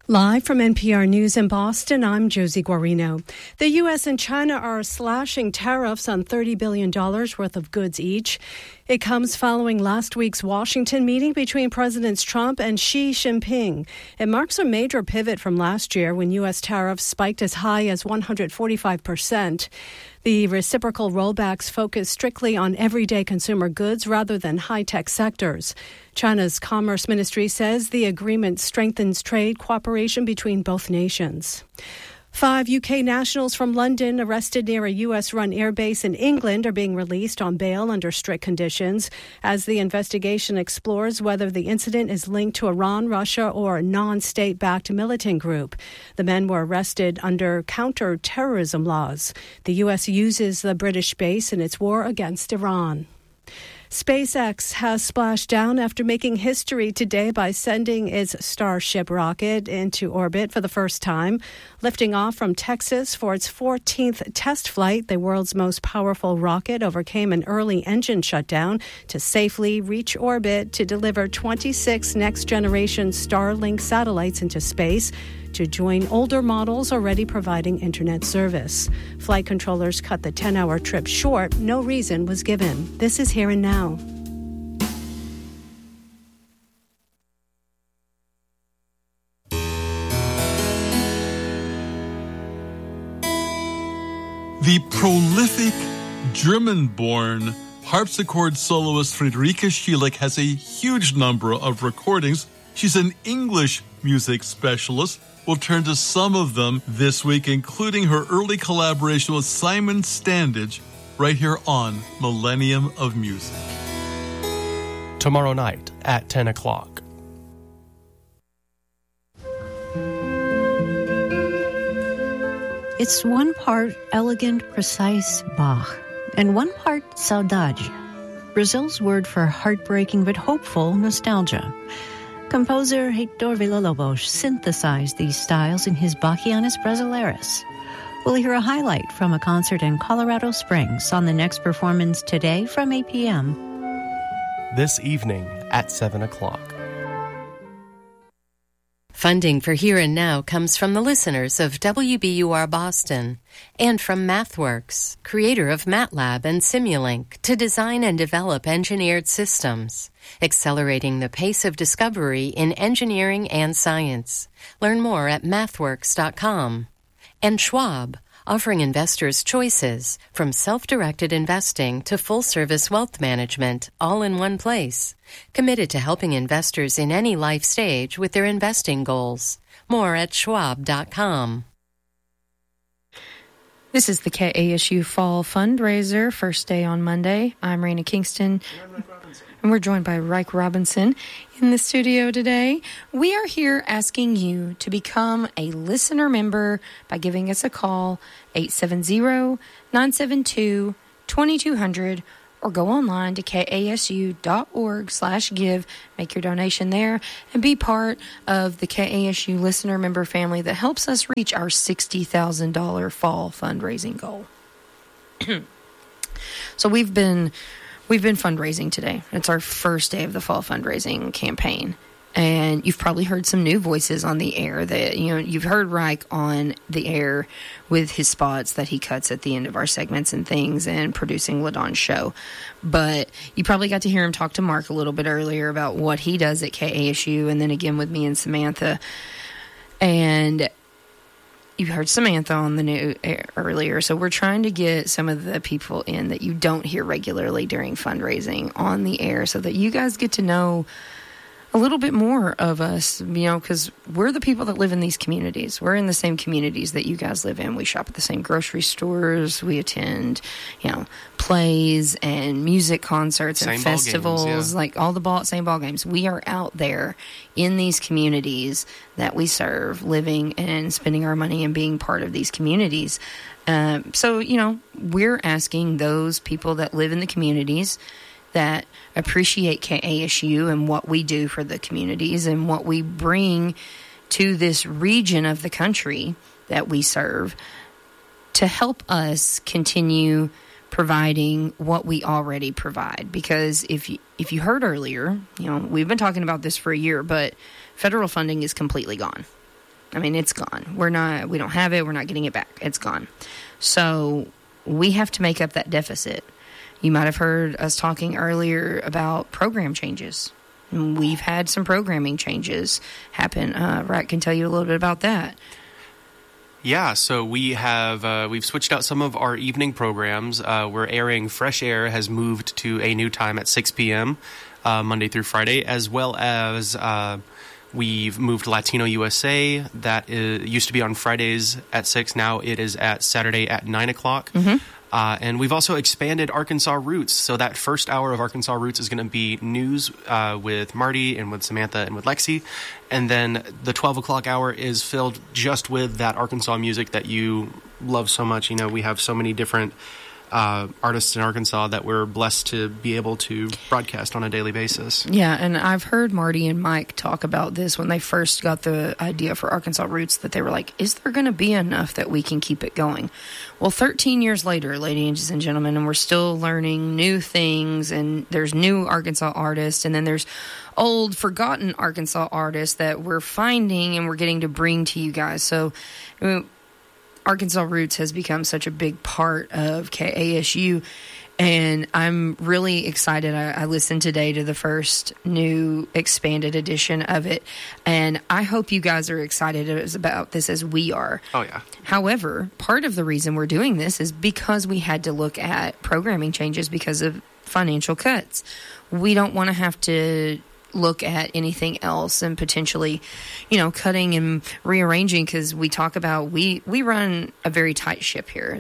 Live from NPR News in Boston, I'm Josie Guarino. The U.S. and China are slashing tariffs on $30 billion worth of goods each. It comes following last week's Washington meeting between Presidents Trump and Xi Jinping. It marks a major pivot from last year when U.S. tariffs spiked as high as 145%. The reciprocal rollbacks focus strictly on everyday consumer goods rather than high-tech sectors. China's Commerce Ministry says the agreement strengthens trade cooperation between both nations. 5 UK nationals from London arrested near a US-run airbase in England are being released on bail under strict conditions as the investigation explores whether the incident is linked to Iran, Russia, or a non-state-backed militant group. The men were arrested under counter-terrorism laws. The US uses the British base in its war against Iran. SpaceX has splashed down after making history today by sending its Starship rocket into orbit for the first time. Lifting off from Texas for its 14th test flight, the world's most powerful rocket overcame an early engine shutdown to safely reach orbit to deliver 26 next-generation Starlink satellites into space to join older models already providing internet service. Flight controllers cut the 10-hour trip short. No reason was given. This is Here and Now. The prolific German-born harpsichord soloist Friederike Schieleck has a huge number of recordings. She's an English music specialist. We'll turn to some of them this week, including her early collaboration with Simon Standage, right here on Millennium of Music. Tomorrow night at 10 o'clock. It's one part elegant, precise Bach, and one part saudade, Brazil's word for heartbreaking but hopeful nostalgia. Composer Heitor Villa-Lobos synthesized these styles in his Bachianas Brasileiras. We'll hear a highlight from a concert in Colorado Springs on the next performance today from 8 p.m. This evening at 7 o'clock. Funding for Here and Now comes from the listeners of WBUR Boston and from MathWorks, creator of MATLAB and Simulink, to design and develop engineered systems, accelerating the pace of discovery in engineering and science. Learn more at mathworks.com. And Schwab, offering investors choices from self-directed investing to full-service wealth management, all in one place. Committed to helping investors in any life stage with their investing goals. More at schwab.com. This is the KASU Fall Fundraiser, first day on Monday. I'm Raina Kingston, and we're joined by Reich Robinson in the studio today. We are here asking you to become a listener member by giving us a call, 870-972-2200, or go online to kasu.org/give, make your donation there, and be part of the KASU listener member family that helps us reach our $60,000 fall fundraising goal. So we've been fundraising today. It's our first day of the fall fundraising campaign. And you've probably heard some new voices on the air that, you've heard Reich on the air with his spots that he cuts at the end of our segments and things and producing LaDawn's show. But you probably got to hear him talk to Mark a little bit earlier about what he does at KASU, and then again with me and Samantha. And you heard Samantha on the new air earlier. So we're trying to get some of the people in that you don't hear regularly during fundraising on the air so that you guys get to know a little bit more of us, because we're the people that live in these communities. We're in the same communities that you guys live in. We shop at the same grocery stores. We attend, plays and music concerts and festivals, games, yeah. Like all the same ball games. We are out there in these communities that we serve, living and spending our money and being part of these communities. So, we're asking those people that live in the communities that appreciate KASU and what we do for the communities and what we bring to this region of the country that we serve to help us continue providing what we already provide. Because if you heard earlier, we've been talking about this for a year, but federal funding is completely gone. I mean, it's gone. We don't have it. We're not getting it back. It's gone. So we have to make up that deficit. You might have heard us talking earlier about program changes. We've had some programming changes happen. Rat can tell you a little bit about that. Yeah, so we've switched out some of our evening programs. We're airing Fresh Air has moved to a new time at 6 p.m. Monday through Friday, as well as we've moved Latino USA. That used to be on Fridays at 6. Now it is at Saturday at 9 o'clock. Mm-hmm. And we've also expanded Arkansas Roots. So that first hour of Arkansas Roots is going to be news with Marty and with Samantha and with Lexi. And then the 12 o'clock hour is filled just with that Arkansas music that you love so much. You know, we have so many different artists in Arkansas that we're blessed to be able to broadcast on a daily basis. Yeah, and I've heard Marty and Mike talk about this when they first got the idea for Arkansas Roots, that they were like, is there going to be enough that we can keep it going? Well, 13 years later, ladies and gentlemen, and we're still learning new things, and there's new Arkansas artists, and then there's old, forgotten Arkansas artists that we're finding and we're getting to bring to you guys. So, I mean, Arkansas Roots has become such a big part of KASU, and I'm really excited. I listened today to the first new expanded edition of it, and I hope you guys are excited about this as we are. Oh, yeah. However, part of the reason we're doing this is because we had to look at programming changes because of financial cuts. We don't want to have to look at anything else and potentially, cutting and rearranging, because we talk about we run a very tight ship here.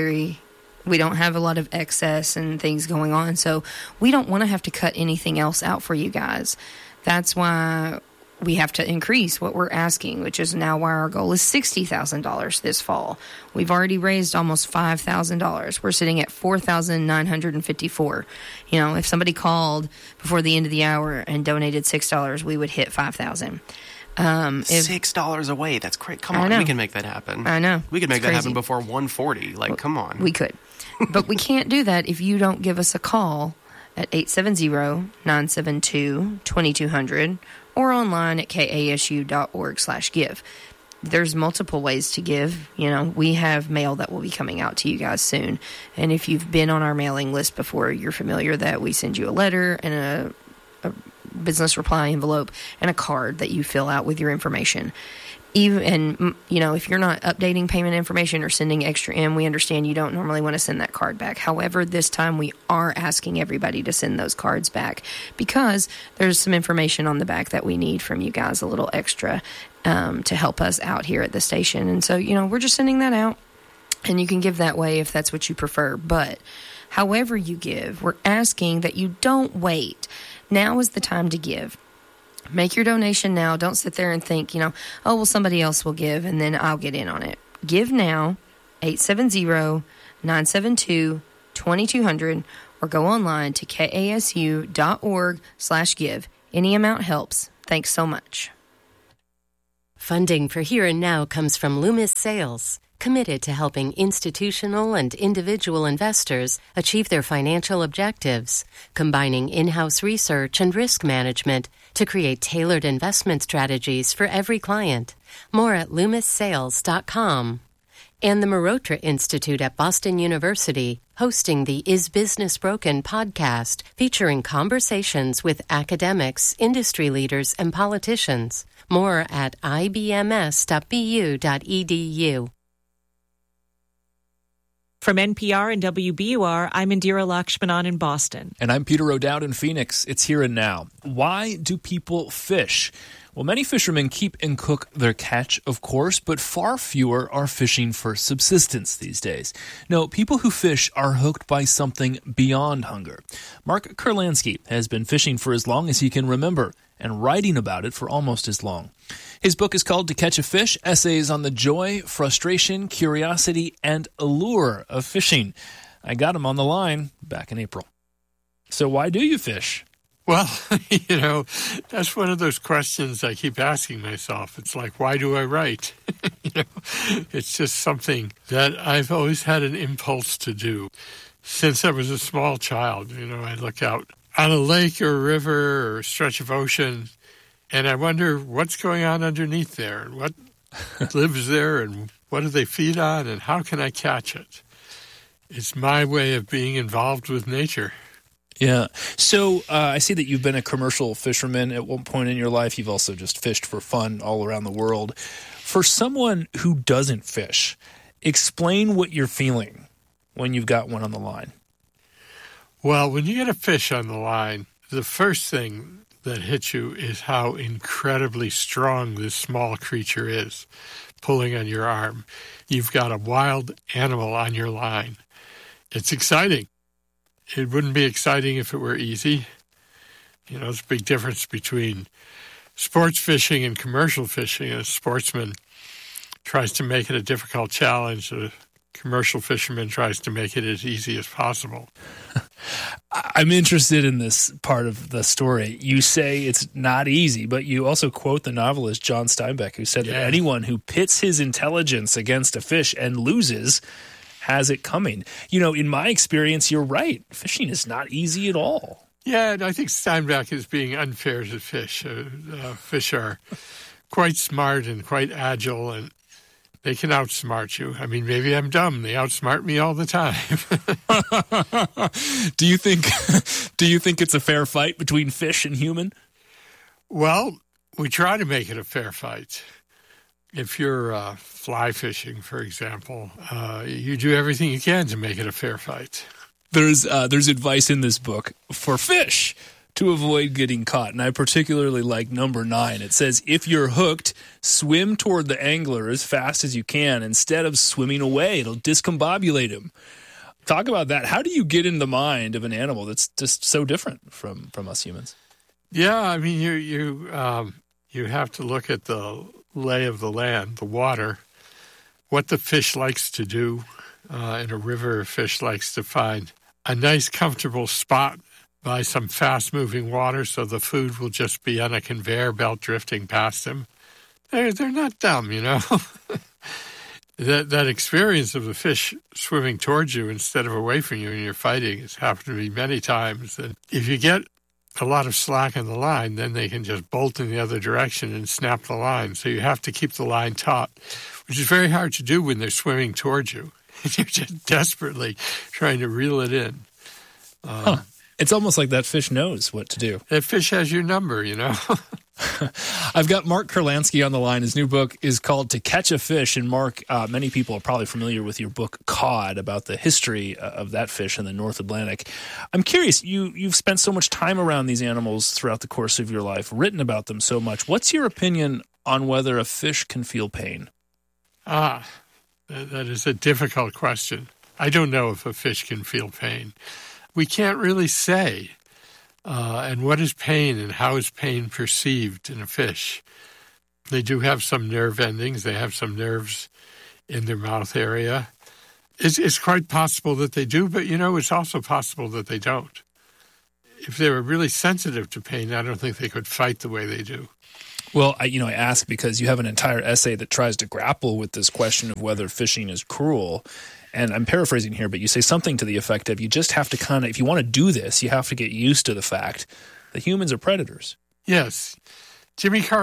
We don't have a lot of excess and things going on, so we don't want to have to cut anything else out for you guys. That's why we have to increase what we're asking, which is now why our goal is $60,000 this fall. We've already raised almost $5,000. We're sitting at $4,954. If somebody called before the end of the hour and donated $6, we would hit $5,000. $6 away. That's great. Come on, we can make that happen. I know. We could make that happen before 140. Come on. We could. But we can't do that if you don't give us a call at 870-972-2200 or online at kasu.org/give. There's multiple ways to give. We have mail that will be coming out to you guys soon. And if you've been on our mailing list before, you're familiar that we send you a letter and a business reply envelope and a card that you fill out with your information. If you're not updating payment information or sending extra in, we understand you don't normally want to send that card back. However, this time we are asking everybody to send those cards back because there's some information on the back that we need from you guys, a little extra, to help us out here at the station. And so, we're just sending that out, and you can give that way if that's what you prefer. But however you give, we're asking that you don't wait. Now is the time to give. Make your donation now. Don't sit there and think, somebody else will give and then I'll get in on it. Give now, 870-972-2200, or go online to kasu.org/give. Any amount helps. Thanks so much. Funding for Here and Now comes from Loomis Sales, committed to helping institutional and individual investors achieve their financial objectives, combining in-house research and risk management to create tailored investment strategies for every client. More at LoomisSales.com. And the Marotra Institute at Boston University, hosting the Is Business Broken podcast, featuring conversations with academics, industry leaders, and politicians. More at ibms.bu.edu. From NPR and WBUR, I'm Indira Lakshmanan in Boston. And I'm Peter O'Dowd in Phoenix. It's Here and Now. Why do people fish? Well, many fishermen keep and cook their catch, of course, but far fewer are fishing for subsistence these days. No, people who fish are hooked by something beyond hunger. Mark Kurlansky has been fishing for as long as he can remember and writing about it for almost as long. His book is called To Catch a Fish, Essays on the Joy, Frustration, Curiosity, and Allure of Fishing. I got him on the line back in April. So why do you fish? Well, that's one of those questions I keep asking myself. It's like, why do I write? It's just something that I've always had an impulse to do. Since I was a small child, I look out on a lake or a river or a stretch of ocean, and I wonder what's going on underneath there. lives there and what do they feed on and how can I catch it? It's my way of being involved with nature. Yeah. So I see that you've been a commercial fisherman at one point in your life. You've also just fished for fun all around the world. For someone who doesn't fish, explain what you're feeling when you've got one on the line. Well, when you get a fish on the line, the first thing that hits you is how incredibly strong this small creature is pulling on your arm. You've got a wild animal on your line. It's exciting. It wouldn't be exciting if it were easy. You know, there's a big difference between sports fishing and commercial fishing. A sportsman tries to make it a difficult challenge. A commercial fisherman tries to make it as easy as possible. I'm interested in this part of the story. You say it's not easy, but you also quote the novelist John Steinbeck, who said that anyone who pits his intelligence against a fish and loses has it coming. You know, in my experience, you're right. Fishing is not easy at all. Yeah, and I think Steinbeck is being unfair to fish. Fish are quite smart and quite agile, and they can outsmart you. I mean, maybe I'm dumb. They outsmart me all the time. Do you think it's a fair fight between fish and human? Well, we try to make it a fair fight. If you're fly fishing, for example, you do everything you can to make it a fair fight. There's advice in this book for fish to avoid getting caught, and I particularly like number 9. It says, if you're hooked, swim toward the angler as fast as you can. Instead of swimming away, it'll discombobulate him. Talk about that. How do you get in the mind of an animal that's just so different from us humans? Yeah, I mean, you have to look at the lay of the land, the water, what the fish likes to do. In a river, a fish likes to find a nice, comfortable spot by some fast-moving water so the food will just be on a conveyor belt drifting past them. They're not dumb, you know. That experience of the fish swimming towards you instead of away from you and you're fighting has happened to me many times. And if you get a lot of slack in the line, then they can just bolt in the other direction and snap the line. So you have to keep the line taut, which is very hard to do when they're swimming towards you. You're just desperately trying to reel it in. It's almost like that fish knows what to do. That fish has your number, you know. I've got Mark Kurlansky on the line. His new book is called To Catch a Fish. And Mark, many people are probably familiar with your book, Cod, about the history of that fish in the North Atlantic. I'm curious, you've spent so much time around these animals throughout the course of your life, written about them so much. What's your opinion on whether a fish can feel pain? That is a difficult question. I don't know if a fish can feel pain. We can't really say. And what is pain and how is pain perceived in a fish? They do have some nerve endings. They have some nerves in their mouth area. It's quite possible that they do, but, you know, it's also possible that they don't. If they were really sensitive to pain, I don't think they could fight the way they do. Well, I ask because you have an entire essay that tries to grapple with this question of whether fishing is cruel. And I'm paraphrasing here, but you say something to the effect of you just have to if you want to do this, you have to get used to the fact that humans are predators. Yes. Jimmy Carter